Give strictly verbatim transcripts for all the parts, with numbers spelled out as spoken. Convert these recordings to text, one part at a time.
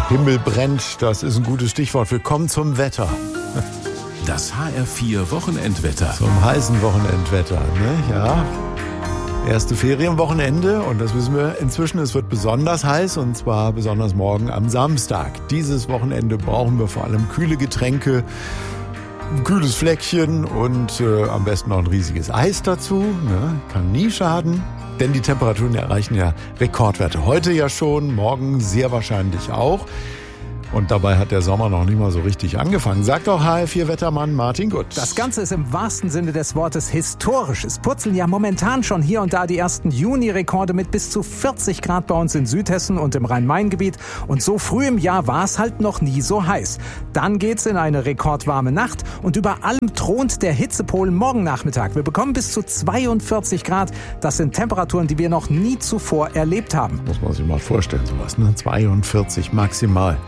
Himmel brennt, das ist ein gutes Stichwort. Willkommen zum Wetter. Das H R vier Wochenendwetter. Zum heißen Wochenendwetter, ne? Ja. Erste Ferienwochenende und das wissen wir inzwischen, es wird besonders heiß und zwar besonders morgen am Samstag. Dieses Wochenende brauchen wir vor allem kühle Getränke, ein kühles Fleckchen und äh, am besten noch ein riesiges Eis dazu. Ne? Kann nie schaden, denn die Temperaturen erreichen ja Rekordwerte. Heute ja schon, morgen sehr wahrscheinlich auch. Und dabei hat der Sommer noch nicht mal so richtig angefangen. Sagt auch H R vier Wettermann Martin Gut. Das Ganze ist im wahrsten Sinne des Wortes historisch. Es purzeln ja momentan schon hier und da die ersten Juni-Rekorde mit bis zu vierzig Grad bei uns in Südhessen und im Rhein-Main-Gebiet. Und so früh im Jahr war es halt noch nie so heiß. Dann geht's in eine rekordwarme Nacht und über allem thront der Hitzepol morgen Nachmittag. Wir bekommen bis zu zweiundvierzig Grad. Das sind Temperaturen, die wir noch nie zuvor erlebt haben. Muss man sich mal vorstellen, sowas, ne? zweiundvierzig maximal.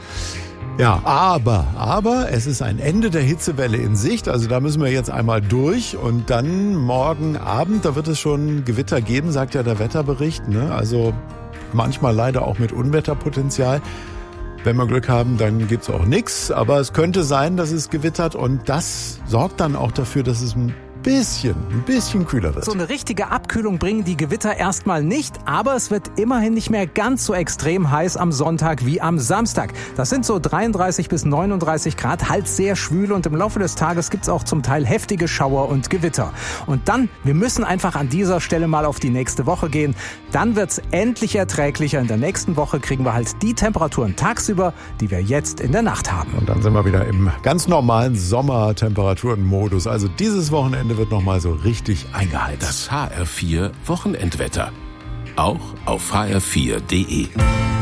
Ja, aber, aber es ist ein Ende der Hitzewelle in Sicht. Also da müssen wir jetzt einmal durch und dann morgen Abend, da wird es schon Gewitter geben, sagt ja der Wetterbericht. Ne? Also manchmal leider auch mit Unwetterpotenzial. Wenn wir Glück haben, dann gibt's auch nichts. Aber es könnte sein, dass es gewittert und das sorgt dann auch dafür, dass es ein bisschen, ein bisschen kühler wird. So eine richtige Abkühlung bringen die Gewitter erstmal nicht, aber es wird immerhin nicht mehr ganz so extrem heiß am Sonntag wie am Samstag. Das sind so dreiunddreißig bis neununddreißig Grad, halt sehr schwül und im Laufe des Tages gibt's auch zum Teil heftige Schauer und Gewitter. Und dann, wir müssen einfach an dieser Stelle mal auf die nächste Woche gehen. Dann wird's endlich erträglicher. In der nächsten Woche kriegen wir halt die Temperaturen tagsüber, die wir jetzt in der Nacht haben. Und dann sind wir wieder im ganz normalen Sommertemperaturenmodus. Also dieses Wochenende wird nochmal so richtig eingeheizt. Das H R vier Wochenendwetter. Auch auf h r vier punkt d e.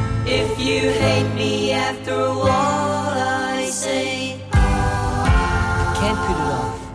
If you hate me after all I say, can't